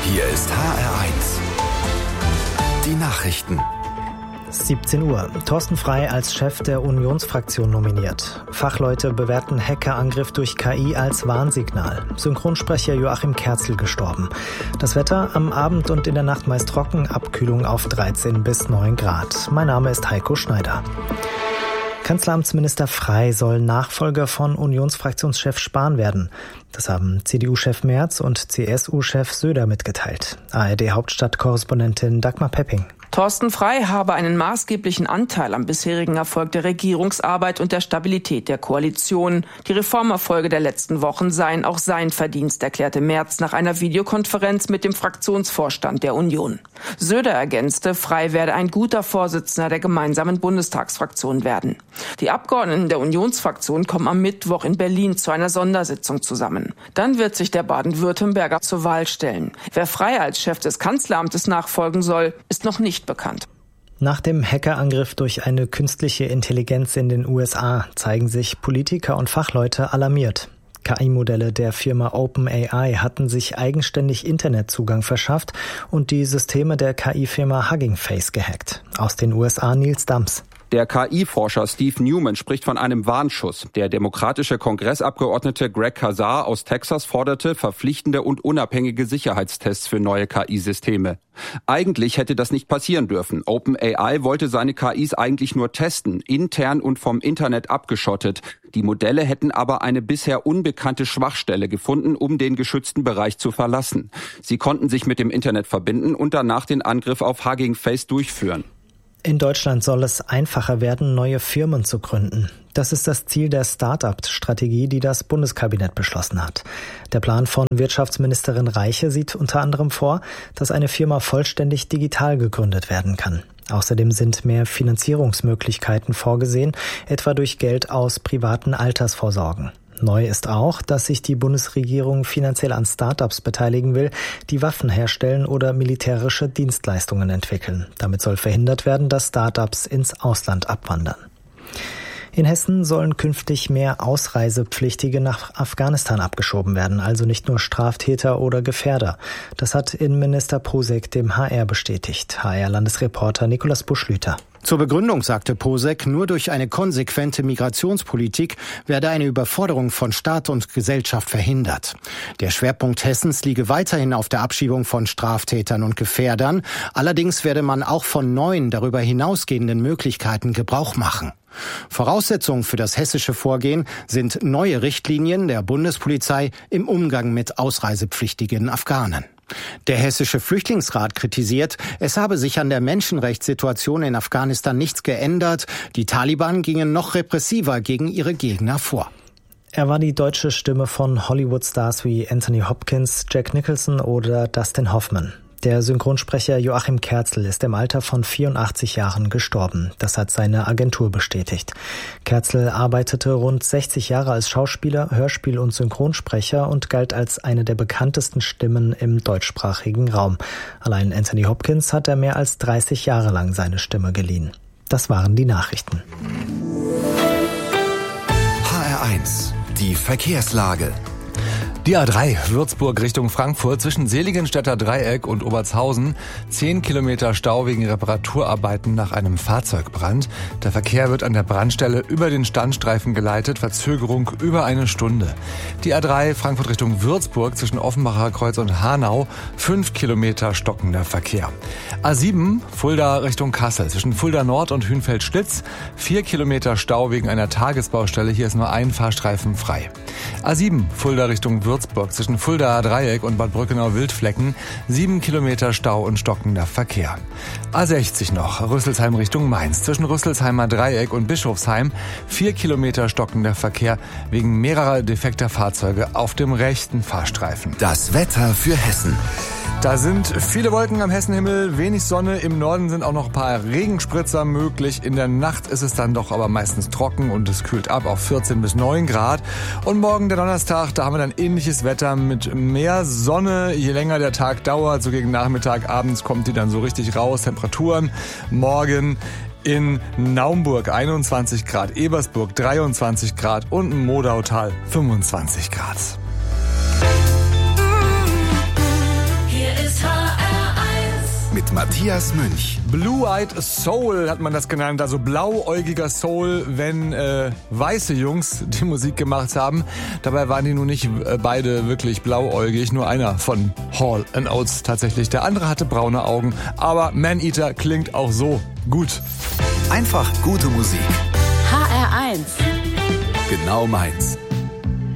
Hier ist HR1. Die Nachrichten. 17 Uhr. Thorsten Frey als Chef der Unionsfraktion nominiert. Fachleute bewerten Hackerangriff durch KI als Warnsignal. Synchronsprecher Joachim Kerzel gestorben. Das Wetter am Abend und in der Nacht meist trocken, Abkühlung auf 13 bis 9 Grad. Mein Name ist Heiko Schneider. Kanzleramtsminister Frey soll Nachfolger von Unionsfraktionschef Spahn werden. Das haben CDU-Chef Merz und CSU-Chef Söder mitgeteilt. ARD-Hauptstadtkorrespondentin Dagmar Pepping. Thorsten Frey habe einen maßgeblichen Anteil am bisherigen Erfolg der Regierungsarbeit und der Stabilität der Koalition. Die Reformerfolge der letzten Wochen seien auch sein Verdienst, erklärte Merz nach einer Videokonferenz mit dem Fraktionsvorstand der Union. Söder ergänzte, Frey werde ein guter Vorsitzender der gemeinsamen Bundestagsfraktion werden. Die Abgeordneten der Unionsfraktion kommen am Mittwoch in Berlin zu einer Sondersitzung zusammen. Dann wird sich der Baden-Württemberger zur Wahl stellen. Wer Frey als Chef des Kanzleramtes nachfolgen soll, ist noch nicht bekannt. Nach dem Hackerangriff durch eine künstliche Intelligenz in den USA zeigen sich Politiker und Fachleute alarmiert. KI-Modelle der Firma OpenAI hatten sich eigenständig Internetzugang verschafft und die Systeme der KI-Firma Hugging Face gehackt. Aus den USA Nils Dams. Der KI-Forscher Steve Newman spricht von einem Warnschuss. Der demokratische Kongressabgeordnete Greg Casar aus Texas forderte verpflichtende und unabhängige Sicherheitstests für neue KI-Systeme. Eigentlich hätte das nicht passieren dürfen. OpenAI wollte seine KIs eigentlich nur testen, intern und vom Internet abgeschottet. Die Modelle hätten aber eine bisher unbekannte Schwachstelle gefunden, um den geschützten Bereich zu verlassen. Sie konnten sich mit dem Internet verbinden und danach den Angriff auf Hugging Face durchführen. In Deutschland soll es einfacher werden, neue Firmen zu gründen. Das ist das Ziel der Start-up-Strategie, die das Bundeskabinett beschlossen hat. Der Plan von Wirtschaftsministerin Reiche sieht unter anderem vor, dass eine Firma vollständig digital gegründet werden kann. Außerdem sind mehr Finanzierungsmöglichkeiten vorgesehen, etwa durch Geld aus privaten Altersvorsorgen. Neu ist auch, dass sich die Bundesregierung finanziell an Start-ups beteiligen will, die Waffen herstellen oder militärische Dienstleistungen entwickeln. Damit soll verhindert werden, dass Start-ups ins Ausland abwandern. In Hessen sollen künftig mehr Ausreisepflichtige nach Afghanistan abgeschoben werden, also nicht nur Straftäter oder Gefährder. Das hat Innenminister Posek dem HR bestätigt. HR-Landesreporter Nikolaus Buschlüter. Zur Begründung sagte Posek, nur durch eine konsequente Migrationspolitik werde eine Überforderung von Staat und Gesellschaft verhindert. Der Schwerpunkt Hessens liege weiterhin auf der Abschiebung von Straftätern und Gefährdern. Allerdings werde man auch von neuen, darüber hinausgehenden Möglichkeiten Gebrauch machen. Voraussetzungen für das hessische Vorgehen sind neue Richtlinien der Bundespolizei im Umgang mit ausreisepflichtigen Afghanen. Der Hessische Flüchtlingsrat kritisiert, es habe sich an der Menschenrechtssituation in Afghanistan nichts geändert. Die Taliban gingen noch repressiver gegen ihre Gegner vor. Er war die deutsche Stimme von Hollywood-Stars wie Anthony Hopkins, Jack Nicholson oder Dustin Hoffman. Der Synchronsprecher Joachim Kerzel ist im Alter von 84 Jahren gestorben. Das hat seine Agentur bestätigt. Kerzel arbeitete rund 60 Jahre als Schauspieler, Hörspiel- und Synchronsprecher und galt als eine der bekanntesten Stimmen im deutschsprachigen Raum. Allein Anthony Hopkins hat er mehr als 30 Jahre lang seine Stimme geliehen. Das waren die Nachrichten. HR1, die Verkehrslage. Die A3 Würzburg Richtung Frankfurt zwischen Seligenstädter Dreieck und Obertshausen. 10 Kilometer Stau wegen Reparaturarbeiten nach einem Fahrzeugbrand. Der Verkehr wird an der Brandstelle über den Standstreifen geleitet. Verzögerung über eine Stunde. Die A3 Frankfurt Richtung Würzburg zwischen Offenbacher Kreuz und Hanau. 5 Kilometer stockender Verkehr. A7 Fulda Richtung Kassel zwischen Fulda Nord und Hünfeld-Schlitz. 4 Kilometer Stau wegen einer Tagesbaustelle. Hier ist nur ein Fahrstreifen frei. A7 Fulda Richtung Würzburg zwischen Fuldaer Dreieck und Bad Brückenau-Wildflecken 7 Kilometer Stau und stockender Verkehr. A60 noch, Rüsselsheim Richtung Mainz zwischen Rüsselsheimer Dreieck und Bischofsheim 4 Kilometer stockender Verkehr wegen mehrerer defekter Fahrzeuge auf dem rechten Fahrstreifen. Das Wetter für Hessen. Da sind viele Wolken am Hessenhimmel, wenig Sonne. Im Norden sind auch noch ein paar Regenspritzer möglich. In der Nacht ist es dann doch aber meistens trocken und es kühlt ab auf 14 bis 9 Grad. Und morgen, der Donnerstag, da haben wir dann ähnliches Wetter mit mehr Sonne. Je länger der Tag dauert, so gegen Nachmittag, abends kommt die dann so richtig raus. Temperaturen morgen in Naumburg 21 Grad, Ebersburg 23 Grad und im Modautal 25 Grad. Hier ist Matthias Münch. Blue-Eyed Soul hat man das genannt, also blauäugiger Soul, wenn weiße Jungs die Musik gemacht haben. Dabei waren die nun nicht beide wirklich blauäugig, nur einer von Hall & Oates tatsächlich. Der andere hatte braune Augen, aber Maneater klingt auch so gut. Einfach gute Musik. HR1. Genau meins.